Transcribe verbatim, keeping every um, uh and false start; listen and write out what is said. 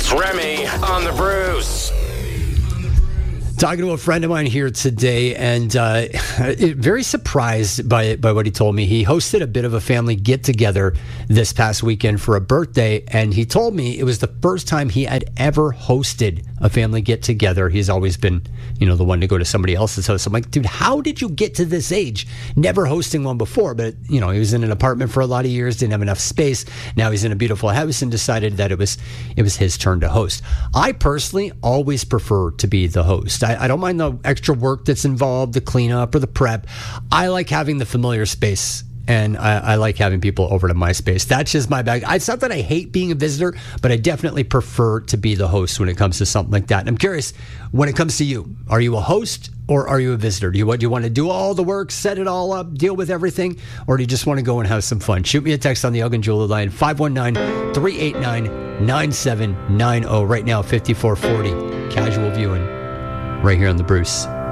It's Remy on the Bruce. Talking to a friend of mine here today, and uh, very surprised by by what he told me. He hosted a bit of a family get-together this past weekend for a birthday, and he told me it was the first time he had ever hosted a family get-together. He's always been, you know, the one to go to somebody else's house. I'm like, dude, how did you get to this age never hosting one before? But, you know, he was in an apartment for a lot of years, didn't have enough space. Now he's in a beautiful house and decided that it was it was his turn to host. I personally always prefer to be the host. I, I don't mind the extra work that's involved, the cleanup or the prep. I like having the familiar space, and I, I like having people over to my space. That's just my bag. It's not that I hate being a visitor, but I definitely prefer to be the host when it comes to something like that. And I'm curious, when it comes to you, are you a host or are you a visitor? Do you, what, do you want to do all the work, set it all up, deal with everything, or do you just want to go and have some fun? Shoot me a text on the Elgin Jeweler line, five one nine, three eight nine, nine seven nine zero. Right now, fifty-four forty, casual viewing, right here on the Bruce.